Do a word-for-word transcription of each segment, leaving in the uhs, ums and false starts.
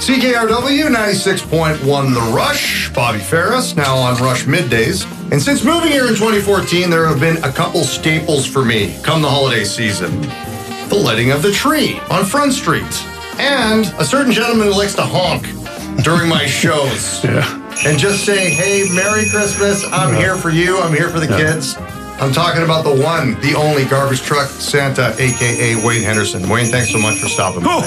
C K R W ninety-six point one The Rush. Bobby Ferris, now on Rush Middays. And since moving here in twenty fourteen, there have been a couple staples for me come the holiday season. The lighting of the tree on Front Street. And a certain gentleman who likes to honk during my shows. Yeah. And just say, hey, Merry Christmas. I'm Yeah. here for you. I'm here for the Yeah. kids. I'm talking about the one, the only garbage truck Santa, a k a. Wayne Henderson. Wayne, thanks so much for stopping by.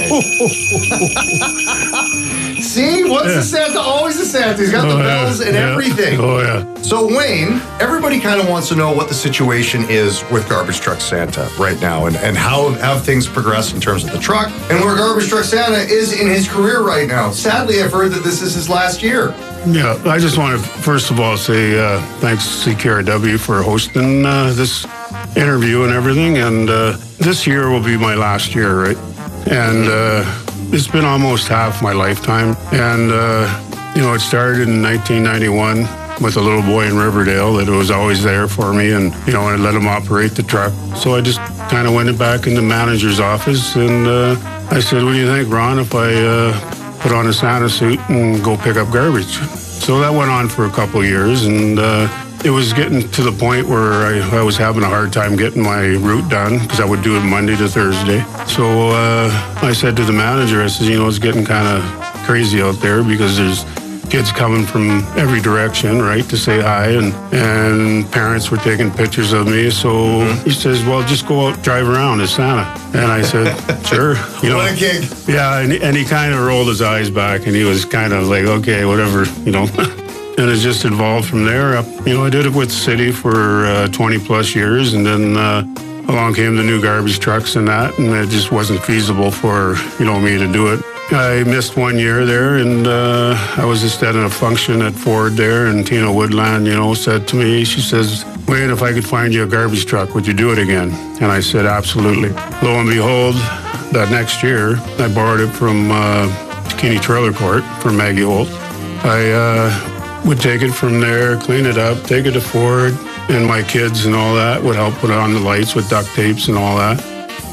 See? What's Yeah. the Santa? Always the Santa. He's got the Oh, yeah. bells and Yeah. everything. Oh, yeah. So, Wayne, everybody kind of wants to know what the situation is with Garbage Truck Santa right now and, and how have things progressed in terms of the truck and where Garbage Truck Santa is in his career right now. Sadly, I've heard that this is his last year. Yeah, I just want to first of all say uh, thanks C K R W for hosting uh, this interview and everything. And uh, this year will be my last year, right? And uh, it's been almost half my lifetime. And, uh, you know, it started in nineteen ninety-one with a little boy in Riverdale that was always there for me. And, you know, I let him operate the truck. So I just kind of went back in the manager's office and uh, I said, what do you think, Ron, if I uh, put on a Santa suit and go pick up garbage? So that went on for a couple of years, and uh, it was getting to the point where I, I was having a hard time getting my route done because I would do it Monday to Thursday. So uh, I said to the manager, I said, you know, it's getting kind of crazy out there because there's kids coming from every direction, right, to say hi, and, and parents were taking pictures of me. So mm-hmm. he says, well, just go out, drive around as Santa. And I said, sure. You know, what a gig. Yeah, and, and he kind of rolled his eyes back, and he was kind of like, okay, whatever, you know. And it just evolved from there. You know, I did it with the city for uh, twenty plus years, and then uh, along came the new garbage trucks and that, and it just wasn't feasible for, you know, me to do it. I missed one year there, and uh, I was just at a function at Ford there, and Tina Woodland, you know, said to me, she says, Wayne, if I could find you a garbage truck, would you do it again? And I said, absolutely. Lo and behold, that next year, I borrowed it from uh, Keeney Trailer Court from Maggie Holt. I uh, would take it from there, clean it up, take it to Ford, and my kids and all that would help put on the lights with duct tapes and all that.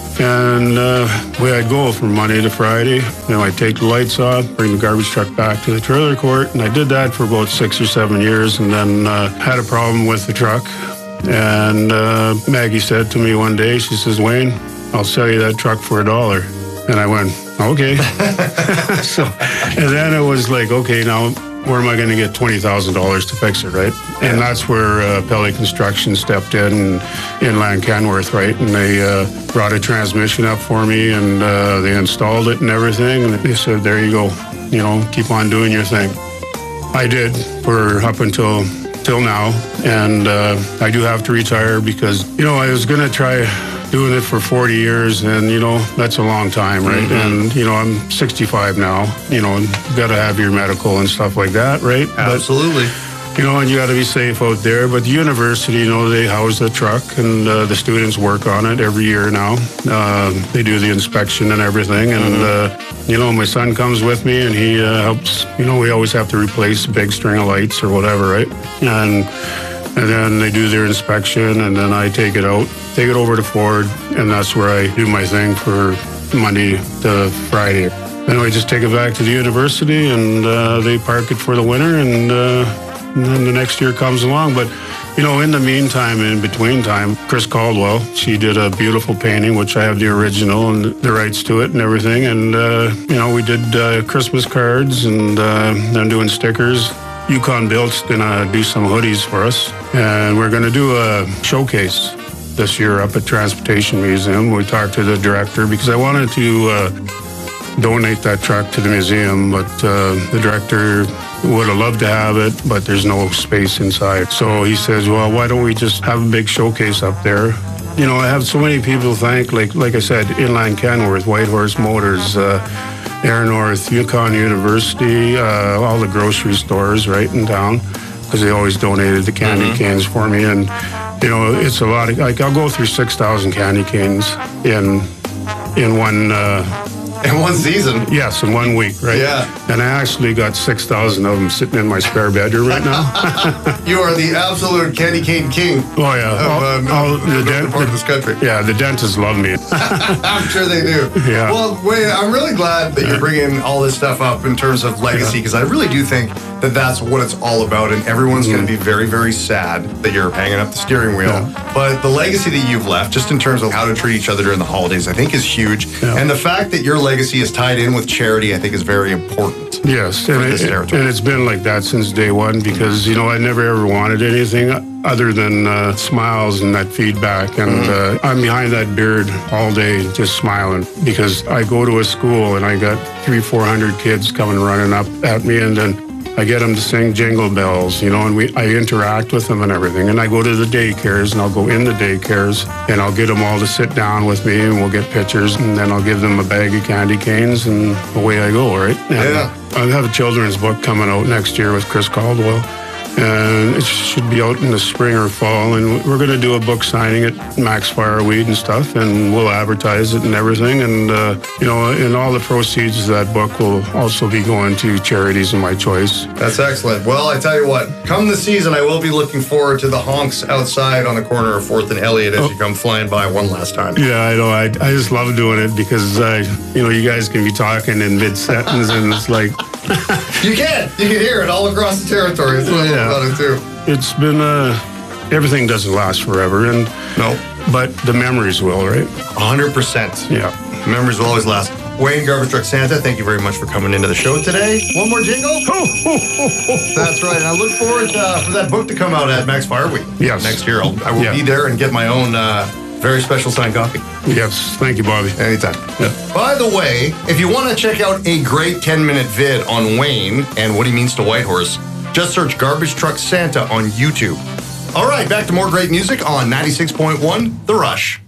And uh, way I'd go from Monday to Friday, then I'd take the lights off, bring the garbage truck back to the trailer court, and I did that for about six or seven years, and then uh, had a problem with the truck. And uh, Maggie said to me one day, she says, Wayne, I'll sell you that truck for a dollar. And I went, okay. So, and then it was like, okay, now where am I going to get twenty thousand dollars to fix it, right? And that's where uh, Pelly Construction stepped in, inland Kenworth, right? And they uh, brought a transmission up for me, and uh, they installed it and everything. And they said, there you go, you know, keep on doing your thing. I did for up until till now, and uh, I do have to retire because, you know, I was going to try doing it for forty years, and, you know, that's a long time, right? Mm-hmm. And, you know, I'm sixty-five now, you know, and you got to have your medical and stuff like that, right? Absolutely. But, you know, and you got to be safe out there. But the university, you know, they house the truck, and uh, the students work on it every year now. Uh, they do the inspection and everything, and, mm-hmm. uh, you know, my son comes with me, and he uh, helps. You know, we always have to replace a big string of lights or whatever, right? And And then they do their inspection, and then I take it out, take it over to Ford, and that's where I do my thing for Monday to Friday. Then I just take it back to the university, and uh, they park it for the winter, and, uh, and then the next year comes along. But, you know, in the meantime, in between time, Chris Caldwell, she did a beautiful painting, which I have the original and the rights to it and everything. And, uh, you know, we did uh, Christmas cards, and uh, I'm doing stickers. Yukon Built's gonna do some hoodies for us, and we're gonna do a showcase this year up at Transportation Museum. We talked to the director because I wanted to uh, donate that truck to the museum, but uh, the director would have loved to have it, but there's no space inside. So he says, well, why don't we just have a big showcase up there? You know, I have so many people thank, like like I said, Inland Kenworth, Whitehorse Motors, uh, Air North, Yukon University, uh, all the grocery stores right in town, because they always donated the candy mm-hmm. canes for me. And, you know, it's a lot of, like, I'll go through six thousand candy canes in in one uh, In one season? Yes, in one week, right? Yeah. And I actually got six thousand of them sitting in my spare bedroom right now. You are the absolute candy cane king. Oh, yeah. Of uh, all, all the, the dent- part of this country. Yeah, the dentists love me. I'm sure they do. Yeah. Well, Wayne, I'm really glad that you're bringing all this stuff up in terms of legacy, because I really do think that that's what it's all about, and everyone's mm-hmm. going to be very, very sad that you're hanging up the steering wheel. Yeah. But the legacy that you've left, just in terms of how to treat each other during the holidays, I think is huge. Yeah. And the fact that your legacy is tied in with charity, I think is very important. Yes, and, it, and it's been like that since day one, because, you know, I never ever wanted anything other than uh, smiles and that feedback. And mm-hmm. uh, I'm behind that beard all day just smiling, because I go to a school and I got three, four hundred kids coming running up at me, and then I get them to sing Jingle Bells, you know, and we I interact with them and everything. And I go to the daycares, and I'll go in the daycares, and I'll get them all to sit down with me, and we'll get pictures, and then I'll give them a bag of candy canes, and away I go, right? And yeah. I have a children's book coming out next year with Chris Caldwell, and it should be out in the spring or fall, and we're going to do a book signing at Max Fireweed and stuff, and we'll advertise it and everything, and uh, you know, and all the proceeds of that book will also be going to charities of my choice. That's excellent. Well, I tell you what, come the season, I will be looking forward to the honks outside on the corner of fourth and Elliott as oh. you come flying by one last time. Yeah, I know. I, I just love doing it, because I, you know, you guys can be talking in mid-sentence, and it's like... You can. You can hear it all across the territory. That's what I love about it, too. It's been, uh, everything doesn't last forever, and no, but the memories will, right? one hundred percent. Yeah. Memories will always last. Wayne Garbage Truck Santa, thank you very much for coming into the show today. One more jingle? That's right. And I look forward uh, for that book to come out at Max Fireweek. Yes. Next year. I'll, I will yeah. be there and get my own uh, very special signed copy. Yes. Thank you, Bobby. Anytime. Yeah. By the way, if you want to check out a great ten-minute vid on Wayne and what he means to Whitehorse, just search Garbage Truck Santa on YouTube. All right, back to more great music on ninety-six point one The Rush.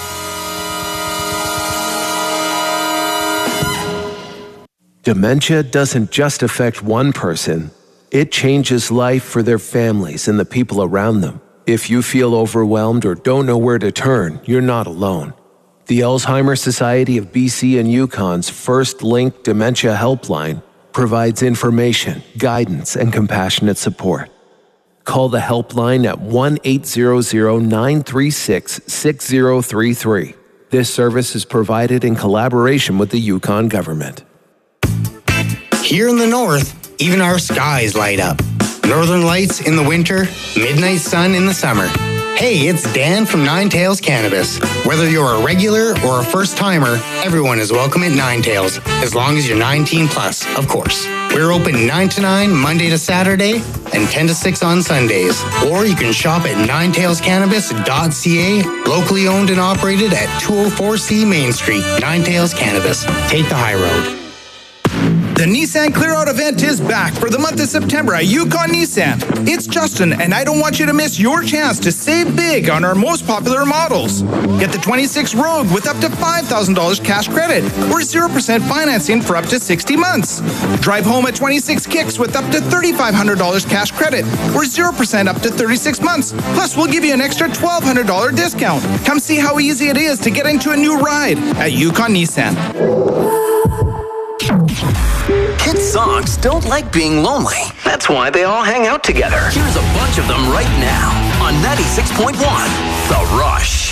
Dementia doesn't just affect one person. It changes life for their families and the people around them. If you feel overwhelmed or don't know where to turn, you're not alone. The Alzheimer's Society of B C and Yukon's First Link Dementia Helpline provides information, guidance, and compassionate support. Call the helpline at one eight hundred, nine three six, six zero three three. This service is provided in collaboration with the Yukon government. Here in the north, even our skies light up. Northern lights in the winter, midnight sun in the summer. Hey, it's Dan from Nine Tails Cannabis. Whether you're a regular or a first-timer, everyone is welcome at Nine Tails, as long as you're nineteen plus, of course. We're open nine to nine, Monday to Saturday, and ten to six on Sundays. Or you can shop at nine tails cannabis dot c a, locally owned and operated at two oh four C Main Street. Nine Tails Cannabis. Take the high road. The Nissan Clear Out event is back for the month of September at Yukon Nissan. It's Justin, and I don't want you to miss your chance to save big on our most popular models. Get the twenty-six Rogue with up to five thousand dollars cash credit or zero percent financing for up to sixty months. Drive home a twenty-six Kicks with up to three thousand five hundred dollars cash credit or zero percent up to thirty-six months. Plus, we'll give you an extra twelve hundred dollars discount. Come see how easy it is to get into a new ride at Yukon Nissan. Kid songs don't like being lonely. That's why they all hang out together. Here's a bunch of them right now on ninety-six point one The Rush.